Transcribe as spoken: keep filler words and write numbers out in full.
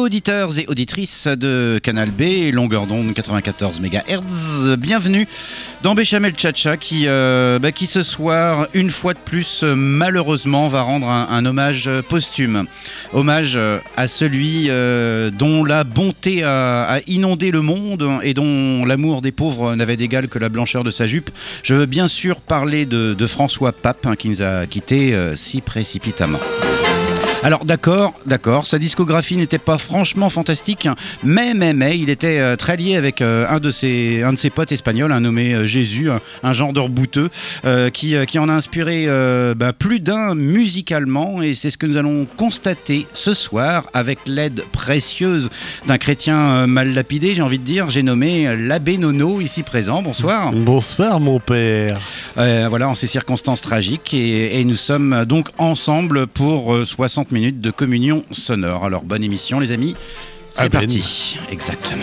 auditeurs et auditrices de Canal B, longueur d'onde quatre-vingt-quatorze mégahertz, bienvenue dans Béchamel Tcha-Tcha qui, euh, bah, qui ce soir, une fois de plus, malheureusement, va rendre un, un hommage posthume. Hommage à celui euh, dont la bonté a, a inondé le monde et dont l'amour des pauvres n'avait d'égal que la blancheur de sa jupe. Je veux bien sûr parler de, de François Pape, hein, qui nous a quittés euh, si précipitamment. Alors d'accord, d'accord, sa discographie n'était pas franchement fantastique, mais, mais, mais, il était euh, très lié avec euh, un, de ses, un de ses potes espagnols, un nommé euh, Jésus, un, un genre bouteux, euh, qui, euh, qui en a inspiré euh, bah, plus d'un musicalement, et c'est ce que nous allons constater ce soir avec l'aide précieuse d'un chrétien euh, mal lapidé, j'ai envie de dire. J'ai nommé l'abbé Nono, ici présent. Bonsoir. Bonsoir mon père. Euh, voilà, en ces circonstances tragiques, et, et nous sommes donc ensemble pour euh, soixante minutes de communion sonore. Alors bonne émission les amis, c'est Amen. Parti. Exactement.